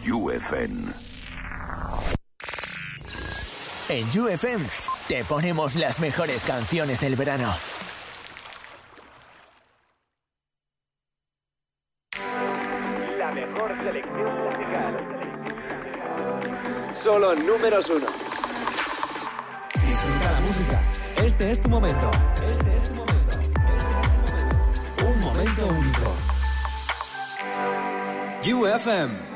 UFM. En UFM te ponemos las mejores canciones del verano. La mejor selección musical. Solo números 1. Disfruta la música. Este es tu momento. Un momento único. UFM.